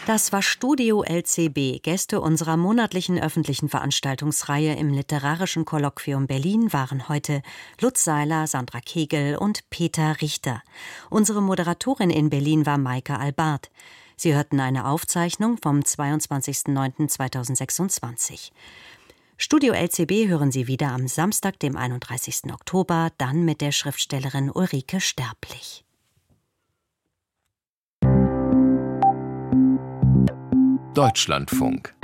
Das war Studio LCB. Gäste unserer monatlichen öffentlichen Veranstaltungsreihe im Literarischen Kolloquium Berlin waren heute Lutz Seiler, Sandra Kegel und Peter Richter. Unsere Moderatorin in Berlin war Maike Albart. Sie hörten eine Aufzeichnung vom 22.09.2026. Studio LCB hören Sie wieder am Samstag, dem 31. Oktober, dann mit der Schriftstellerin Ulrike Sterblich. Deutschlandfunk.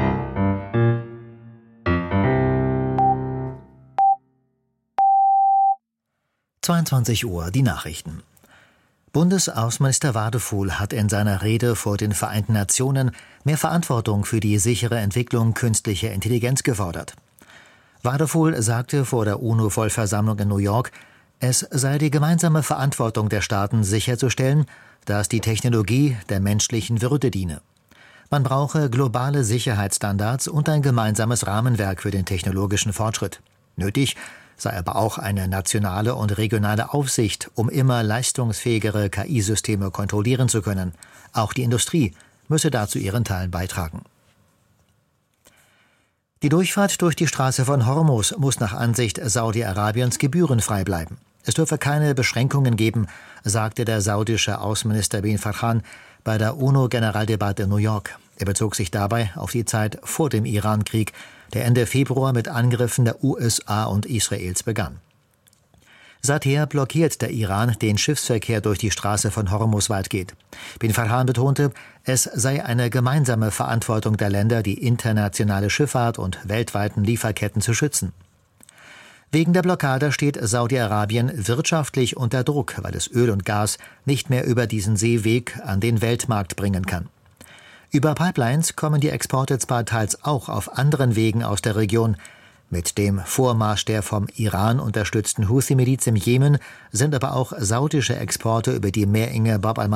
Uhr, die Nachrichten. Bundesaußenminister Wadefuhl hat in seiner Rede vor den Vereinten Nationen mehr Verantwortung für die sichere Entwicklung künstlicher Intelligenz gefordert. Wadefuhl sagte vor der UNO-Vollversammlung in New York, es sei die gemeinsame Verantwortung der Staaten sicherzustellen, dass die Technologie der menschlichen Würde diene. Man brauche globale Sicherheitsstandards und ein gemeinsames Rahmenwerk für den technologischen Fortschritt. Nötig sei aber auch eine nationale und regionale Aufsicht, um immer leistungsfähigere KI-Systeme kontrollieren zu können. Auch die Industrie müsse dazu ihren Teil beitragen. Die Durchfahrt durch die Straße von Hormuz muss nach Ansicht Saudi-Arabiens gebührenfrei bleiben. Es dürfe keine Beschränkungen geben, sagte der saudische Außenminister bin Farhan bei der UNO-Generaldebatte in New York. Er bezog sich dabei auf die Zeit vor dem Iran-Krieg, der Ende Februar mit Angriffen der USA und Israels begann. Seither blockiert der Iran den Schiffsverkehr durch die Straße von Hormuz weitgehend. Bin Farhan betonte, es sei eine gemeinsame Verantwortung der Länder, die internationale Schifffahrt und weltweiten Lieferketten zu schützen. Wegen der Blockade steht Saudi-Arabien wirtschaftlich unter Druck, weil es Öl und Gas nicht mehr über diesen Seeweg an den Weltmarkt bringen kann. Über Pipelines kommen die Exporte zwar teils auch auf anderen Wegen aus der Region. Mit dem Vormarsch der vom Iran unterstützten Houthi-Miliz im Jemen sind aber auch saudische Exporte über die Meerenge Bab al